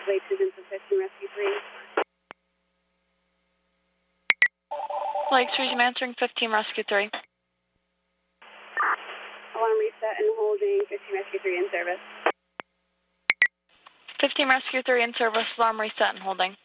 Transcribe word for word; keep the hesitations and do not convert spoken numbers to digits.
Late Susan for fifteen Rescue three. Lake Susan answering fifteen Rescue three. Alarm reset and holding fifteen Rescue three in service. fifteen Rescue three in service, alarm reset and holding.